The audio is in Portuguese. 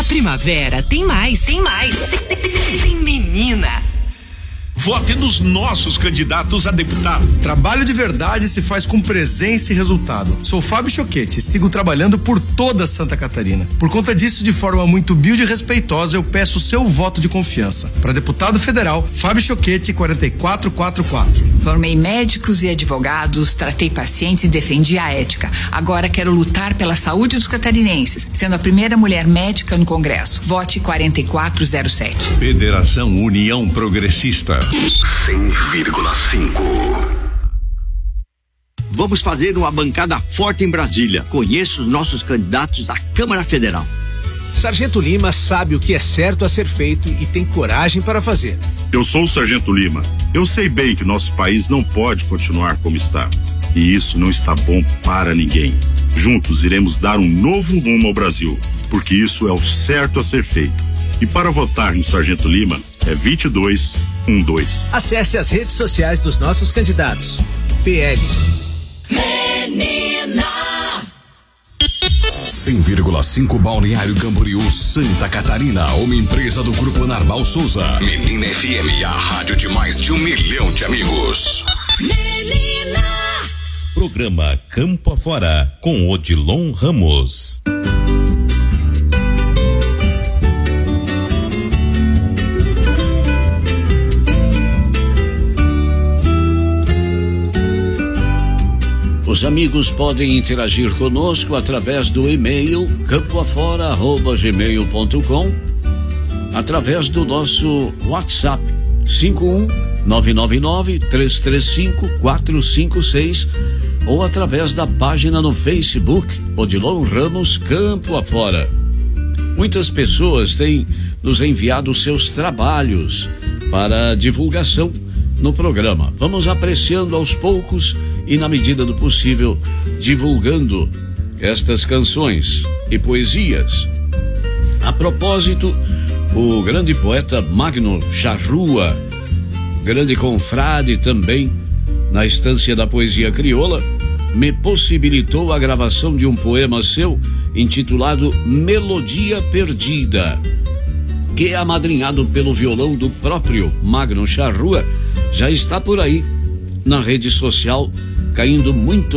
primavera tem mais. Tem menina. Vote nos nossos candidatos a deputado. Trabalho de verdade se faz com presença e resultado. Sou Fábio Choquete e sigo trabalhando por toda Santa Catarina. Por conta disso, de forma muito humilde e respeitosa, eu peço o seu voto de confiança. Para deputado federal, Fábio Choquete, 4444. Formei médicos e advogados, tratei pacientes e defendi a ética. Agora quero lutar pela saúde dos catarinenses, sendo a primeira mulher médica no Congresso. Vote 4407. Federação União Progressista. 100,5. Vamos fazer uma bancada forte em Brasília. Conheço os nossos candidatos à Câmara Federal. Sargento Lima sabe o que é certo a ser feito e tem coragem para fazer. Eu sou o Sargento Lima. Eu sei bem que nosso país não pode continuar como está. E isso não está bom para ninguém. Juntos iremos dar um novo rumo ao Brasil, porque isso é o certo a ser feito. E para votar no Sargento Lima, é 2212. Acesse as redes sociais dos nossos candidatos. PL. Menina. 100,5 Balneário Camboriú, Santa Catarina, uma empresa do Grupo Narval Souza. Menina FM, a rádio de mais de 1 milhão de amigos. Menina. Programa Campo Afora, com Odilon Ramos. Os amigos podem interagir conosco através do e-mail campoafora@gmail.com, através do nosso WhatsApp 51999-335-456 ou através da página no Facebook Odilon Ramos Campo Afora. Muitas pessoas têm nos enviado seus trabalhos para divulgação no programa. Vamos apreciando aos poucos e, na medida do possível, divulgando estas canções e poesias. A propósito, o grande poeta Magno Charrua, grande confrade também na Estância da Poesia Crioula, me possibilitou a gravação de um poema seu intitulado Melodia Perdida, que é amadrinhado pelo violão do próprio Magno Charrua. Já está por aí na rede social, caindo muito